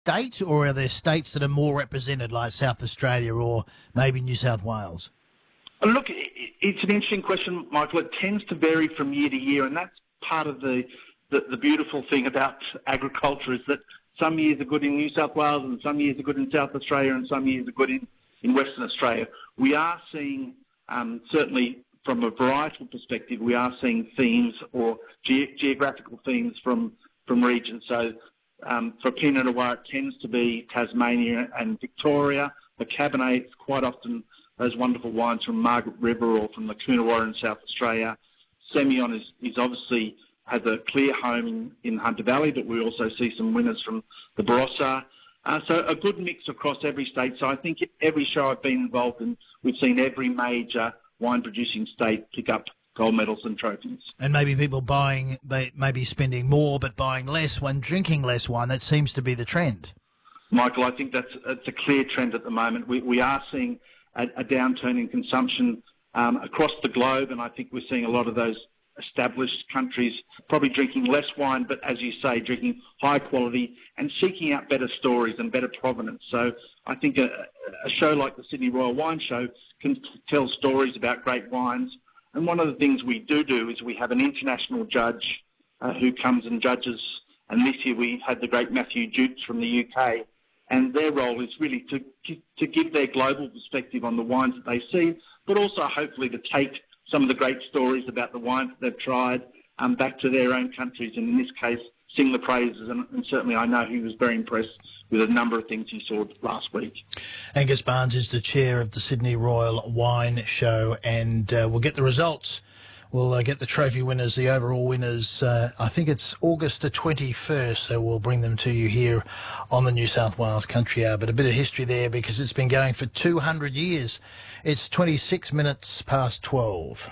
state, or are there states that are more represented, like South Australia or maybe New South Wales? Look, it's an interesting question, Michael. It tends to vary from year to year, and that's part of the beautiful thing about agriculture is that some years are good in New South Wales and some years are good in South Australia and some years are good in Western Australia. We are seeing, certainly from a varietal perspective, we are seeing themes or geographical themes from regions. So for Pinot Noir, it tends to be Tasmania and Victoria. For Cabernet, it's quite often those wonderful wines from Margaret River or from the Coonawarra in South Australia. Semillon is obviously has a clear home in Hunter Valley, but we also see some winners from the Barossa. So a good mix across every state. So I think every show I've been involved in, we've seen every major wine-producing state pick up gold medals and trophies. And maybe people they may be spending more but buying less when drinking less wine. That seems to be the trend. Michael, I think it's a clear trend at the moment. We are seeing a downturn in consumption across the globe, and I think we're seeing a lot of those established countries probably drinking less wine, but as you say, drinking high quality and seeking out better stories and better provenance. So I think a show like the Sydney Royal Wine Show can tell stories about great wines. And one of the things we do is we have an international judge who comes and judges. And this year we had the great Matthew Jukes from the UK. And their role is really to give their global perspective on the wines that they see, but also hopefully to take some of the great stories about the wines that they've tried back to their own countries, and in this case, sing the praises. And certainly I know he was very impressed with a number of things he saw last week. Angus Barnes is the chair of the Sydney Royal Wine Show, and we'll get the results. We'll get the trophy winners, the overall winners. I think it's August the 21st, so we'll bring them to you here on the New South Wales Country Hour. But a bit of history there because it's been going for 200 years. It's 26 minutes past 12.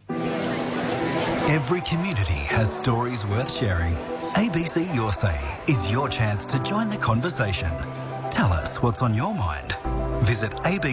Every community has stories worth sharing. ABC Your Say is your chance to join the conversation. Tell us what's on your mind. Visit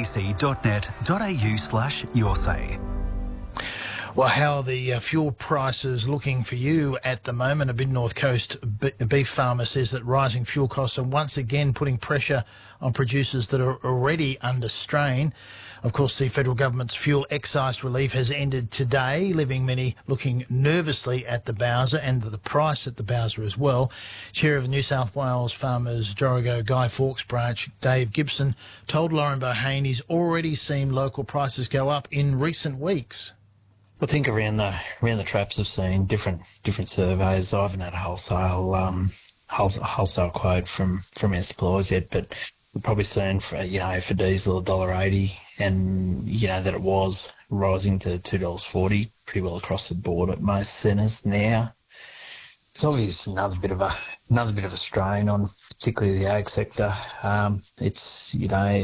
abc.net.au/yoursay. Well, how are the fuel prices looking for you at the moment? A Mid North Coast beef farmer says that rising fuel costs are once again putting pressure on producers that are already under strain. Of course, the federal government's fuel excise relief has ended today, leaving many looking nervously at the bowser and the price at the bowser as well. Chair of the New South Wales Farmers Dorrigo Guy Fawkes branch, Dave Gibson, told Lauren Bohane he's already seen local prices go up in recent weeks. I think around the traps I've seen different surveys. I haven't had a wholesale quote from our suppliers yet, but we've probably seen for diesel $1.80, and that it was rising to $2.40 pretty well across the board at most centres now. It's obviously another bit of a strain on particularly the ag sector. It's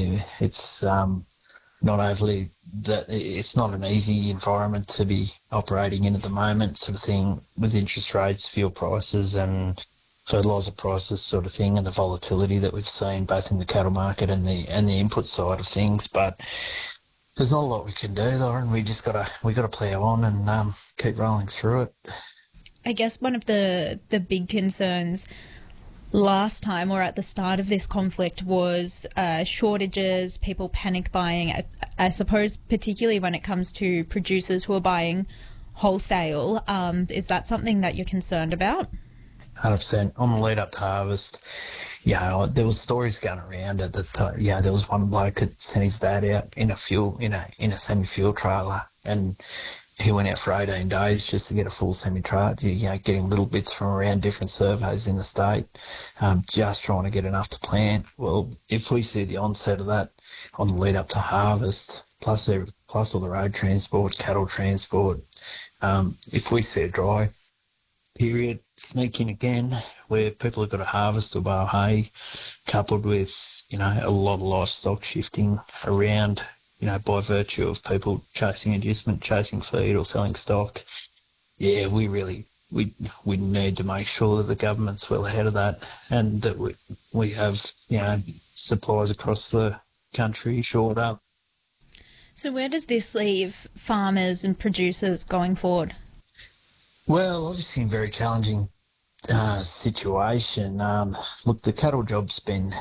not overly that it's not an easy environment to be operating in at the moment, sort of thing, with interest rates, fuel prices and fertiliser prices sort of thing, and the volatility that we've seen both in the cattle market and the input side of things. But there's not a lot we can do, Lauren. We gotta plough on and keep rolling through it. I guess one of the big concerns last time or at the start of this conflict was shortages, people panic buying. I suppose particularly when it comes to producers who are buying wholesale. Is that something that you're concerned about? 100%. On the lead up to harvest, there was stories going around at the time. There was one bloke that sent his dad out in a semi-fuel trailer, and he went out for 18 days just to get a full semi-trailer, getting little bits from around different surveys in the state, just trying to get enough to plant. Well, if we see the onset of that on the lead up to harvest, plus all the road transport, cattle transport, if we see a dry period sneaking again where people have got to harvest or bale hay, coupled with, a lot of livestock shifting around, by virtue of people chasing adjustment, chasing feed or selling stock. We need to make sure that the government's well ahead of that, and that we have, supplies across the country shored up. So where does this leave farmers and producers going forward? Well, obviously in very challenging situation. Look, the cattle job's been